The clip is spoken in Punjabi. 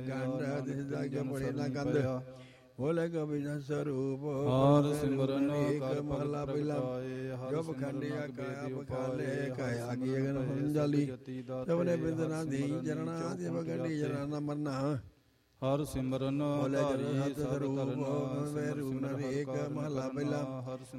ਗੰਡ ਦਿਸਦਾ ਕਿ ਬੜੇ ਨਾ ਕੰਦ ਬੋਲੇ ਕਬੀ ਸਰੂਪ ਹਰਿ ਸਿਮਰਨ ਏਕ ਮਹਲਾ ਪਹਿਲਾ ਜੋ ਬਖੰਡਿਆ ਕਾਇਆ ਬਖਾਲੇ ਕਾਇਆ ਕੀ ਅਗਨ ਹੁੰਜਲੀ ਸਭਨੇ ਬਿੰਦਨਾ ਦੀ ਜਰਣਾ ਦੇ ਬਗੰਡੀ ਜਰਨਾ ਨਾ ਮਰਨਾ ਹਰਿ ਸਿਮਰਨ ਬੋਲੇ ਜਨ ਸਤ ਸਰੂਪ ਵੇਰੂ ਏਕ ਮਹਲਾ ਪਹਿਲਾ